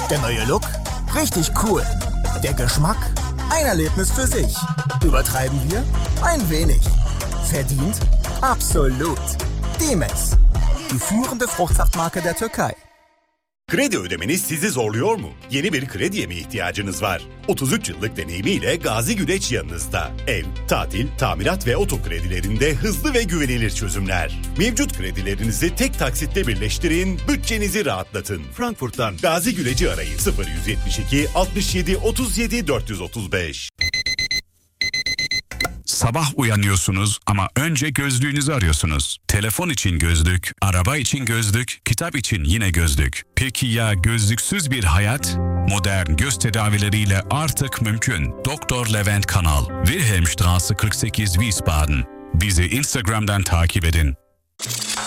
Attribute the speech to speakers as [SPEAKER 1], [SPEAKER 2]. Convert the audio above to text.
[SPEAKER 1] Der neue Look? Richtig cool. Der Geschmack? Ein Erlebnis für sich. Übertreiben wir? Ein wenig. Verdient? Absolut. Dimes. Die führende Fruchtsaftmarke der Türkei.
[SPEAKER 2] Kredi ödemeniz sizi zorluyor mu? Yeni bir krediye mi ihtiyacınız var? 33 yıllık deneyimiyle Gazi Güneş yanınızda. Ev, tatil, tamirat ve oto kredilerinde hızlı ve güvenilir çözümler. Mevcut kredilerinizi tek taksitle birleştirin, bütçenizi rahatlatın. Frankfurt'tan Gazi Güneş'i arayın. 0172 67 37 435.
[SPEAKER 3] Sabah uyanıyorsunuz ama önce gözlüğünüzü arıyorsunuz. Telefon için gözlük, araba için gözlük, kitap için yine gözlük. Peki ya gözlüksüz bir hayat? Modern göz tedavileriyle artık mümkün. Doktor Levent Kanal, Wilhelmstraße 48 Wiesbaden. Bizi Instagram'dan takip edin.